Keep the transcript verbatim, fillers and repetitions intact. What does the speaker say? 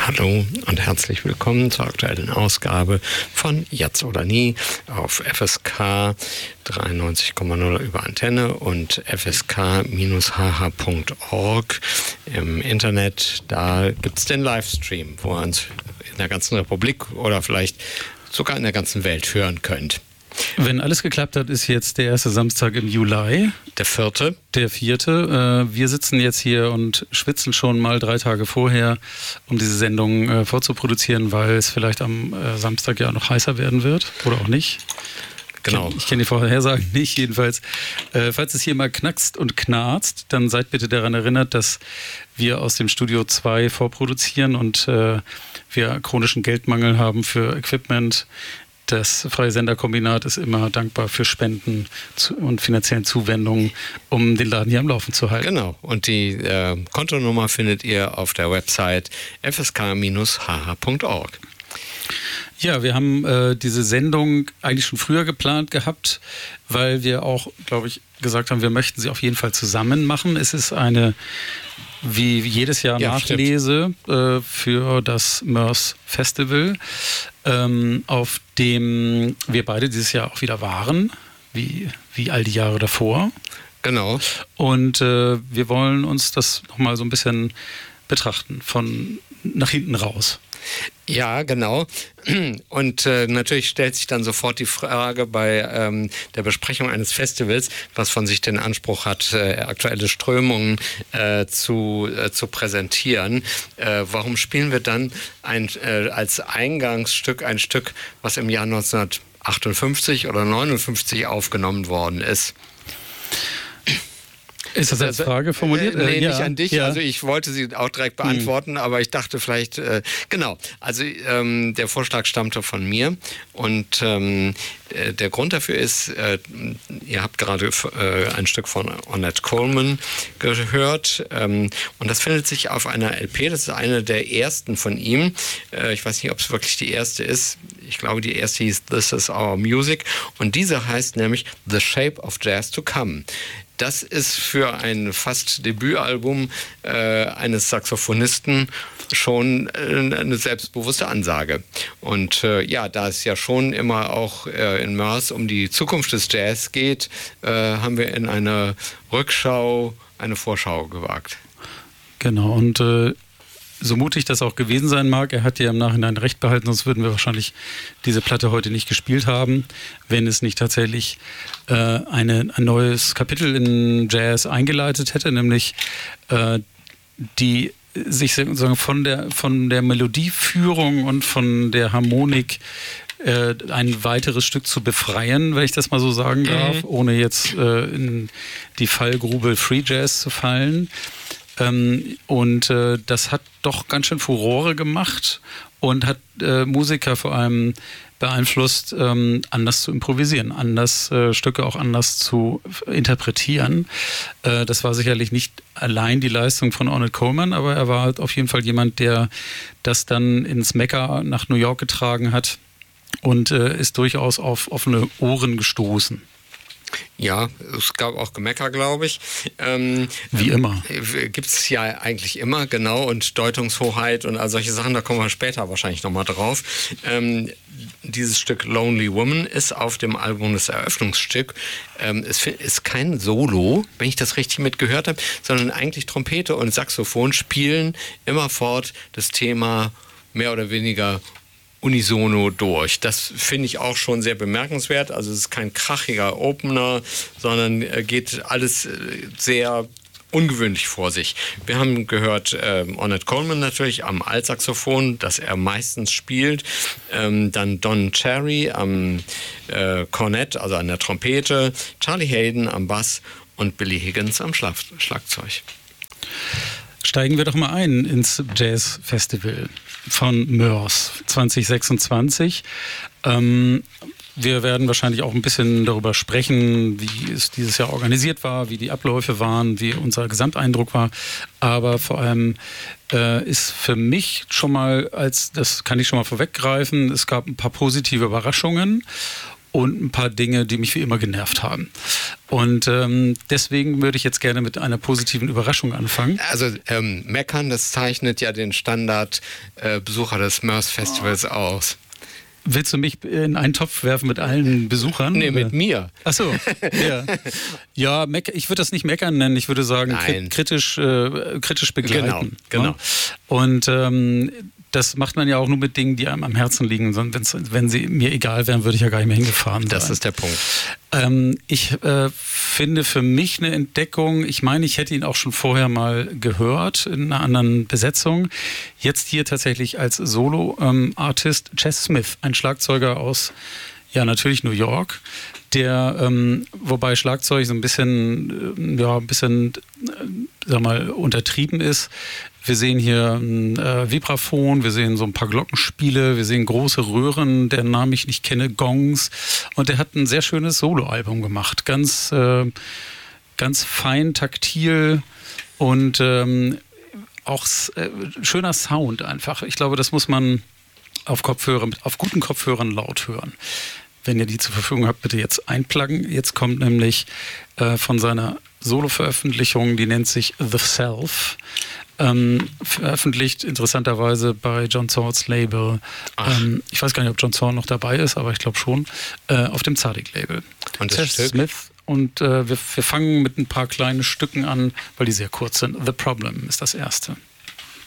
Hallo und herzlich willkommen zur aktuellen Ausgabe von Jetzt oder Nie auf F S K dreiundneunzig Komma null über Antenne und f s k Bindestrich h h Punkt org im Internet. Da gibt es den Livestream, wo ihr uns in der ganzen Republik oder vielleicht sogar in der ganzen Welt hören könnt. Wenn alles geklappt hat, ist jetzt der erste Samstag im Juli. Der vierte. Der vierte. Wir sitzen jetzt hier und schwitzen schon mal drei Tage vorher, um diese Sendung vorzuproduzieren, weil es vielleicht am Samstag ja noch heißer werden wird oder auch nicht. Genau. Ich kenne die Vorhersagen nicht, jedenfalls. Äh, falls es hier mal knackst und knarzt, dann seid bitte daran erinnert, dass wir aus dem Studio zwei vorproduzieren und äh, wir chronischen Geldmangel haben für Equipment. Das Freie Senderkombinat ist immer dankbar für Spenden und finanziellen Zuwendungen, um den Laden hier am Laufen zu halten. Genau. Und die äh, Kontonummer findet ihr auf der Website f s k Bindestrich h h Punkt org. Ja, wir haben äh, diese Sendung eigentlich schon früher geplant gehabt, weil wir auch, glaube ich, gesagt haben, wir möchten sie auf jeden Fall zusammen machen. Es ist eine, wie jedes Jahr, ja, Nachlese äh, für das Mörs Festival, ähm, auf dem wir beide dieses Jahr auch wieder waren, wie, wie all die Jahre davor. Genau. Und äh, wir wollen uns das nochmal so ein bisschen betrachten, von nach hinten raus. Ja, genau. Und äh, natürlich stellt sich dann sofort die Frage bei ähm, der Besprechung eines Festivals, was von sich den Anspruch hat, äh, aktuelle Strömungen äh, zu, äh, zu präsentieren. Äh, warum spielen wir dann ein, äh, als Eingangsstück ein Stück, was im Jahr neunzehnhundertachtundfünfzig oder neunundfünfzig aufgenommen worden ist? Ist das als Frage formuliert? Äh, nee, äh, ja, nicht an dich. Ja. Also ich wollte sie auch direkt beantworten, hm. aber ich dachte vielleicht, äh, genau, also ähm, der Vorschlag stammte von mir und ähm, der Grund dafür ist, äh, ihr habt gerade äh, ein Stück von Ornette Coleman gehört ähm, und das findet sich auf einer L P, das ist eine der ersten von ihm. Äh, ich weiß nicht, ob es wirklich die erste ist. Ich glaube, die erste hieß This Is Our Music und diese heißt nämlich The Shape of Jazz to Come. Das ist für ein fast Debütalbum äh, eines Saxophonisten schon äh, eine selbstbewusste Ansage. Und äh, ja, da es ja schon immer auch äh, in Mörs um die Zukunft des Jazz geht, äh, haben wir in einer Rückschau eine Vorschau gewagt. Genau, und äh so mutig das auch gewesen sein mag, er hat ja im Nachhinein recht behalten, sonst würden wir wahrscheinlich diese Platte heute nicht gespielt haben, wenn es nicht tatsächlich äh, eine, ein neues Kapitel in Jazz eingeleitet hätte, nämlich äh, die sich sozusagen von der, von der Melodieführung und von der Harmonik äh, ein weiteres Stück zu befreien, wenn ich das mal so sagen darf, mhm. ohne jetzt äh, in die Fallgrube Free Jazz zu fallen. Ähm, und äh, das hat doch ganz schön Furore gemacht und hat äh, Musiker vor allem beeinflusst, ähm, anders zu improvisieren, anders äh, Stücke auch anders zu interpretieren. Äh, das war sicherlich nicht allein die Leistung von Ornette Coleman, aber er war halt auf jeden Fall jemand, der das dann ins Mekka nach New York getragen hat und äh, ist durchaus auf offene Ohren gestoßen. Ja, es gab auch Gemecker, glaube ich. Ähm, Wie immer. Äh, Gibt es ja eigentlich immer, genau, und Deutungshoheit und all solche Sachen, da kommen wir später wahrscheinlich nochmal drauf. Ähm, dieses Stück Lonely Woman ist auf dem Album das Eröffnungsstück. Ähm, es ist kein Solo, wenn ich das richtig mitgehört habe, sondern eigentlich Trompete und Saxophon spielen immerfort das Thema mehr oder weniger unisono durch. Das finde ich auch schon sehr bemerkenswert. Also es ist kein krachiger Opener, sondern geht alles sehr ungewöhnlich vor sich. Wir haben gehört äh, Ornette Coleman natürlich am Altsaxophon, das er meistens spielt. Ähm, dann Don Cherry am äh, Cornett, also an der Trompete. Charlie Haden am Bass und Billy Higgins am Schlag- Schlagzeug. Steigen wir doch mal ein ins Jazz-Festival von Mörs zwanzig sechsundzwanzig. Ähm, wir werden wahrscheinlich auch ein bisschen darüber sprechen, wie es dieses Jahr organisiert war, wie die Abläufe waren, wie unser Gesamteindruck war. Aber vor allem äh, ist für mich schon mal, als das kann ich schon mal vorweggreifen, es gab ein paar positive Überraschungen. und ein paar Dinge, die mich wie immer genervt haben. Und ähm, deswegen würde ich jetzt gerne mit einer positiven Überraschung anfangen. Also ähm, Meckern, das zeichnet ja den Standard-Besucher äh, des Smurfs Festivals oh. aus. Willst du mich in einen Topf werfen mit allen Besuchern? Nee, oder? mit mir. Ach so, ja. Ja, meck- ich würde das nicht meckern nennen, ich würde sagen kri- kritisch, äh, kritisch begleiten. Genau, genau. Ne? Und ähm, das macht man ja auch nur mit Dingen, die einem am Herzen liegen. Wenn's, wenn sie mir egal wären, würde ich ja gar nicht mehr hingefahren sein. Das ist der Punkt. Ähm, ich äh, finde für mich eine Entdeckung, ich meine, ich hätte ihn auch schon vorher mal gehört in einer anderen Besetzung. Jetzt hier tatsächlich als Solo-Artist ähm, Chess Smith, ein Schlagzeuger aus, ja natürlich New York, der, ähm, wobei Schlagzeug so ein bisschen, äh, ja, ein bisschen, äh, sag mal, untertrieben ist. Wir sehen hier ein äh, Vibraphon, wir sehen so ein paar Glockenspiele, wir sehen große Röhren, deren Namen ich nicht kenne, Gongs. Und er hat ein sehr schönes Soloalbum gemacht. Ganz, äh, ganz fein, taktil und ähm, auch äh, schöner Sound einfach. Ich glaube, das muss man auf Kopfhörern, auf guten Kopfhörern laut hören. Wenn ihr die zur Verfügung habt, bitte jetzt einpluggen. Jetzt kommt nämlich äh, von seiner Solo-Veröffentlichung, die nennt sich The Self. Ähm, veröffentlicht interessanterweise bei John Zorns Label. Ähm, ich weiß gar nicht, ob John Zorn noch dabei ist, aber ich glaube schon. Äh, auf dem Tzadik-Label. Und das Stück? Smith. Und äh, wir, wir fangen mit ein paar kleinen Stücken an, weil die sehr kurz sind. The Problem ist das erste.